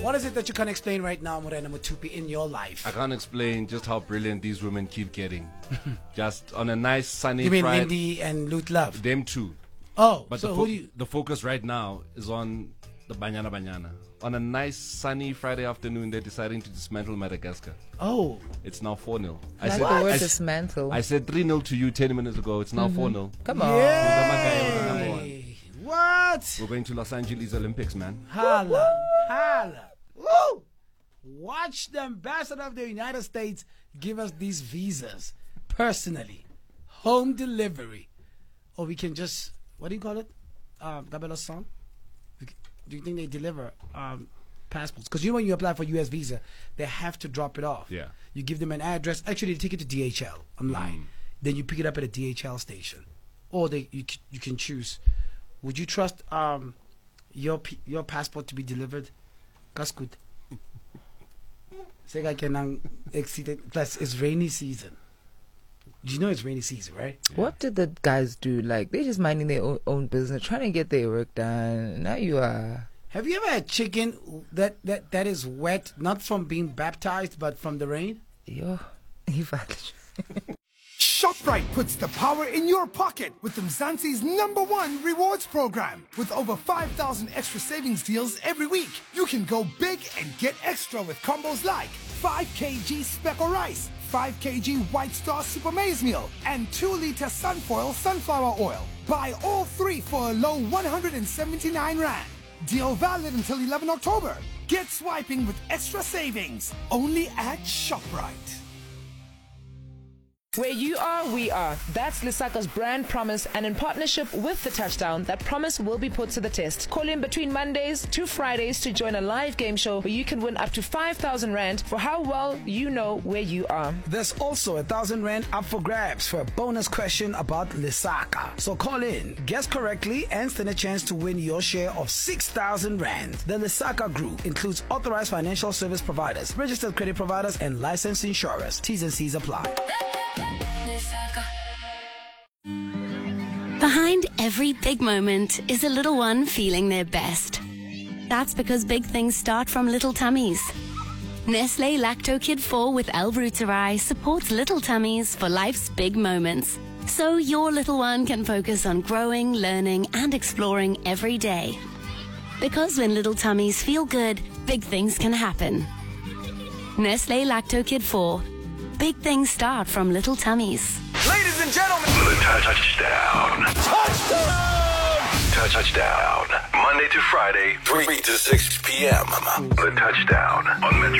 What is it that you can't explain right now, Morena Mutupi, in your life? I can't explain just how brilliant these women keep getting. Just on a nice sunny You mean Friday. Lindy and Loot Love? Them too. Oh, But so who do you... the focus right now is on the Banyana Banyana. On a nice sunny Friday afternoon, they're deciding to dismantle Madagascar. Oh. It's now 4-0. Like the word dismantle. I said 3-0 to you 10 minutes ago. It's now 4-0. Come on. Yay. What? We're going to Los Angeles Olympics, man. Holla. Holla. Woo! Watch the ambassador of the United States give us these visas personally. Home delivery. Or we can just, what do you call it? Gabella's song? Do you think they deliver passports? Because you know when you apply for US visa, they have to drop it off. Yeah. You give them an address. Actually, they take it to DHL online. Then you pick it up at a DHL station. Or you can choose. Would you trust your passport to be delivered? That's good. Say I can exceed it. Plus, it's rainy season. You know it's rainy season, right? What did the guys do? Like, they're just minding their own business, trying to get their work done. Now you are... Have you ever had chicken that is wet, not from being baptized, but from the rain? Yo, ShopRite puts the power in your pocket with Mzansi's #1 rewards program. With over 5,000 extra savings deals every week, you can go big and get extra with combos like 5 kg speckle rice, 5 kg White Star Super Maize Meal, and 2-liter Sunfoil sunflower oil. Buy all 3 for a low 179 Rand. Deal valid until 11 October. Get swiping with extra savings. Only at ShopRite. Where you are, we are. That's Lesaka's brand promise, and in partnership with The Touchdown, that promise will be put to the test. Call in between Mondays to Fridays to join a live game show where you can win up to 5,000 Rand for how well you know where you are. There's also 1,000 Rand up for grabs for a bonus question about Lesaka. So call in, guess correctly, and stand a chance to win your share of 6,000 Rand. The Lesaka Group includes authorized financial service providers, registered credit providers, and licensed insurers. T's and C's apply. Behind every big moment is a little one feeling their best. That's because big things start from little tummies. Nestle Lacto Kid 4 with L-Bruterai supports little tummies for life's big moments. So your little one can focus on growing, learning, and exploring every day. Because when little tummies feel good, big things can happen. Nestle Lacto Kid 4. Big things start from little tummies. Ladies and gentlemen, The Touchdown. Touchdown. Monday to Friday, 3 to 6 p.m. The Touchdown on Metro.